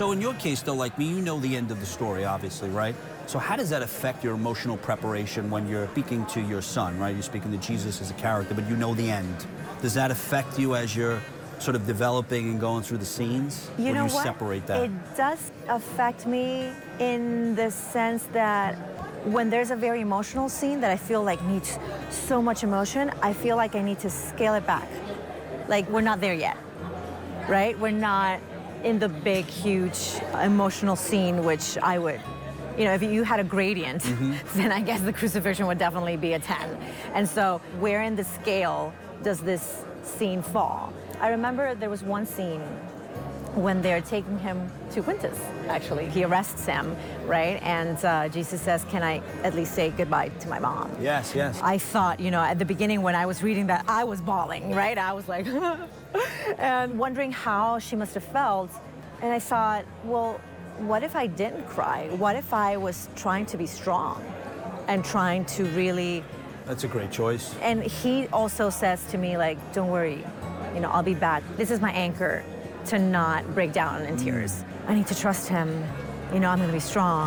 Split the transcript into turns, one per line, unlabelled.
So in your case, though, like me, you know the end of the story, obviously, right? So how does that affect your emotional preparation when you're speaking to your son, right? You're speaking to Jesus as a character, but you know the end. Does that affect you as you're sort of developing and going through the scenes?
You
or
know
do you
what?
separate that?
It does affect me in the sense that when there's a very emotional scene that I feel like needs so much emotion, I feel like I need to scale it back. Like, we're not there yet, right? We're not in the big, huge emotional scene, which I would, you know, if you had a gradient, then I guess the crucifixion would definitely be a 10. And so where in the scale does this scene fall? I remember there was one scene when they're taking him to Quintus, actually. He arrests him, right? And Jesus says, can I at least say goodbye to my mom?
Yes, yes.
I thought, you know, at the beginning when I was reading that, I was bawling, right? I was like, and wondering how she must have felt. And I thought, well, what if I didn't cry? What if I was trying to be strong and trying to really...
That's a great choice.
And he also says to me, like, don't worry, you know, I'll be back. This is my anchor to not break down in tears. I need to trust him. You know, I'm going to be strong.